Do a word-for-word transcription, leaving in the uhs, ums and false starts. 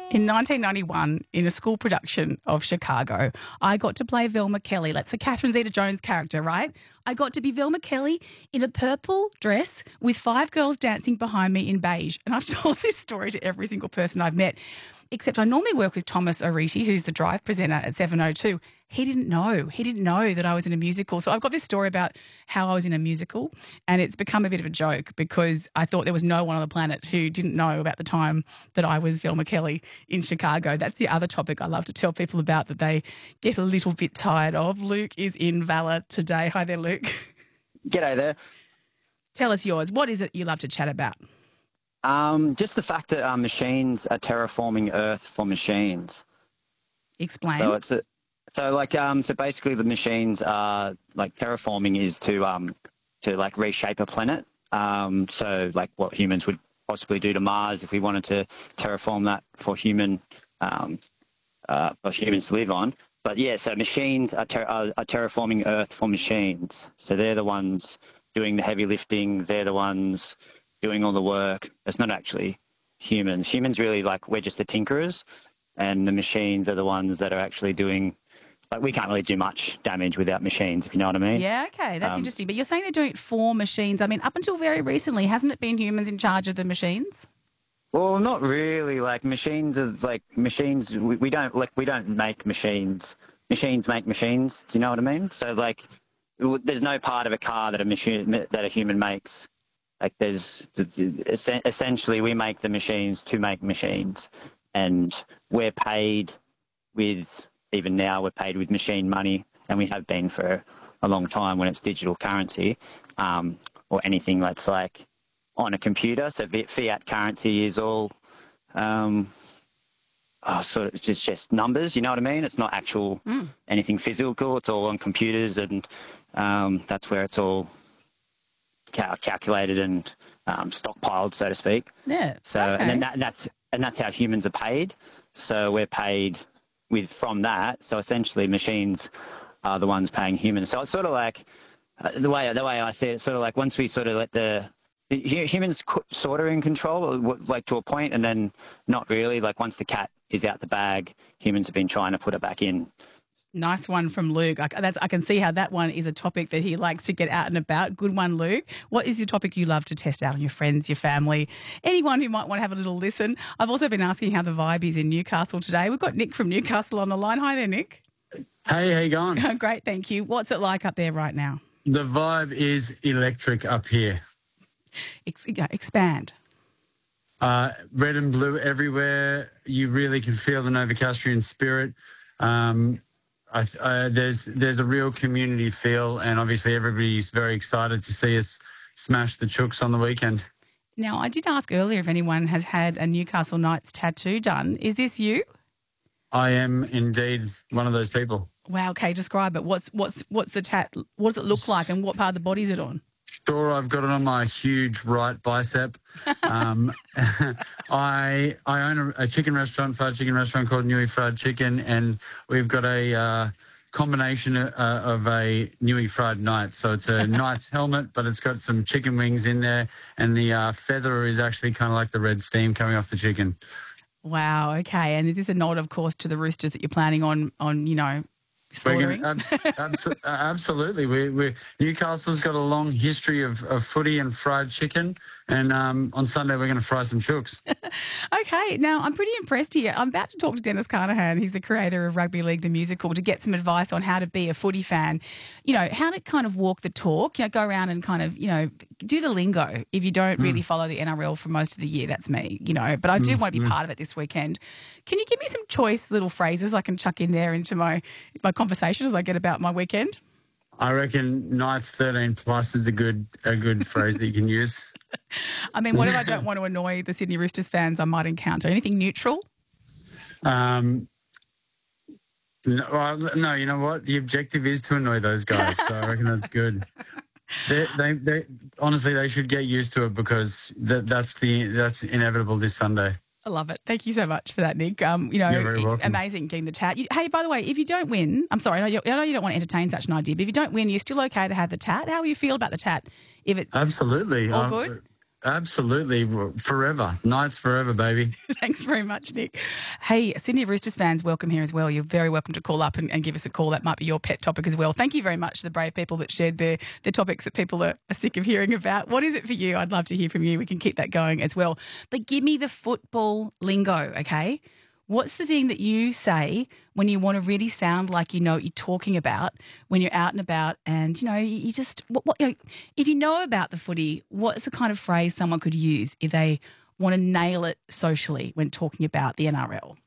In nineteen ninety-one, in a school production of Chicago, I got to play Velma Kelly. That's a Catherine Zeta-Jones character, right? I got to be Velma Kelly in a purple dress with five girls dancing behind me in beige. And I've told this story to every single person I've met, except I normally work with Thomas Ariti, who's the Drive presenter at seven oh two. He didn't know. He didn't know that I was in a musical. So I've got this story about how I was in a musical, and it's become a bit of a joke because I thought there was no one on the planet who didn't know about the time that I was Velma Kelly in Chicago. That's the other topic I love to tell people about that they get a little bit tired of. Luke is in Valor today. Hi there, Luke. G'day there. Tell us yours. What is it you love to chat about? Um, just the fact that uh, machines are terraforming Earth for machines. Explain. So it's a, so like um so basically the machines are like terraforming is to um to like reshape a planet. Um, so like what humans would possibly do to Mars if we wanted to terraform that for human um uh, for humans to live on. But yeah, so machines are, ter- are, are terraforming Earth for machines. So they're the ones doing the heavy lifting. They're the ones doing all the work. It's not actually humans. Humans really, like, we're just the tinkerers, and the machines are the ones that are actually doing, like, we can't really do much damage without machines, if you know what I mean. Yeah, okay, that's Um, interesting. But you're saying they're doing it for machines. I mean, up until very recently, hasn't it been humans in charge of the machines? Well, not really. Like, machines are, like, machines, we, we don't, like, we don't make machines. Machines make machines, do you know what I mean? So, like, w- there's no part of a car that a machine, that a human makes. Like there's essentially we make the machines to make machines, and we're paid with, even now we're paid with machine money, and we have been for a long time when it's digital currency, um, or anything that's like on a computer. So fiat currency is all um, oh, sort of just just numbers. You know what I mean? It's not actual mm. anything physical. It's all on computers, and um, that's where it's all Cal- calculated and um, stockpiled, so to speak. Yeah. So okay. and then that, that's and that's how humans are paid. So we're paid with from that. So essentially, machines are the ones paying humans. So it's sort of like uh, the way the way I see it. It's sort of like once we sort of let the, the humans sort of in control, like to a point, and then not really. Like once the cat is out the bag, humans have been trying to put it back in. Nice one from Luke. I, that's, I can see how that one is a topic that he likes to get out and about. Good one, Luke. What is your topic you love to test out on your friends, your family, anyone who might want to have a little listen? I've also been asking how the vibe is in Newcastle today. We've got Nick from Newcastle on the line. Hi there, Nick. Hey, how you going? Great, thank you. What's it like up there right now? The vibe is electric up here. Ex- yeah, expand. Uh, red and blue everywhere. You really can feel the Novocastrian spirit. Um, I, uh, there's there's a real community feel, and obviously everybody's very excited to see us smash the Chooks on the weekend. Now, I did ask earlier if anyone has had a Newcastle Knights tattoo done. Is this you? I am indeed one of those people. Wow. Okay, describe it. What's what's what's the tat? What does it look like, and what part of the body is it on? Sure, I've got it on my huge right bicep. um, I I own a, a chicken restaurant, fried chicken restaurant called Newey Fried Chicken, and we've got a uh, combination uh, of a Newey Fried Knight. So it's a Knight's helmet, but it's got some chicken wings in there, and the uh, feather is actually kind of like the red steam coming off the chicken. Wow. Okay, and is this a nod, of course, to the Roosters that you're planning on on you know? Slaughtering? Gonna, abs- abs- absolutely. We, we, Newcastle's got a long history of, of footy and fried chicken, and um, on Sunday we're going to fry some chooks. Okay, now I'm pretty impressed here. I'm about to talk to Dennis Carnahan. He's the creator of Rugby League the Musical, to get some advice on how to be a footy fan. You know, how to kind of walk the talk, you know, go around and kind of, you know, do the lingo if you don't really mm. follow the N R L for most of the year. That's me, you know, but I do mm. want to be mm. part of it this weekend. Can you give me some choice little phrases I can chuck in there into my, my conversation as I get about my weekend? I reckon Knights thirteen plus is a good a good phrase that you can use. I mean, what if I don't want to annoy the Sydney Roosters fans I might encounter? Anything neutral? Um, no, well, no, you know what? The objective is to annoy those guys, so I reckon that's good. They, they, they, honestly, they should get used to it, because that, that's the that's inevitable this Sunday. I love it. Thank you so much for that, Nick. Um, you know, You're very welcome. Amazing getting the tat. You, hey, by the way, if you don't win, I'm sorry, I know, you, I know you don't want to entertain such an idea, but if you don't win, you're still okay to have the tat. How will you feel about the tat? If it's absolutely all um, good? Absolutely. Forever. Knights forever, baby. Thanks very much, Nick. Hey, Sydney Roosters fans, welcome here as well. You're very welcome to call up and, and give us a call. That might be your pet topic as well. Thank you very much to the brave people that shared their, their topics that people are, are sick of hearing about. What is it for you? I'd love to hear from you. We can keep that going as well. But give me the football lingo, okay? What's the thing that you say when you want to really sound like you know what you're talking about when you're out and about and, you know, you, you just, what, what, you know, if you know about the footy, what's the kind of phrase someone could use if they want to nail it socially when talking about the N R L?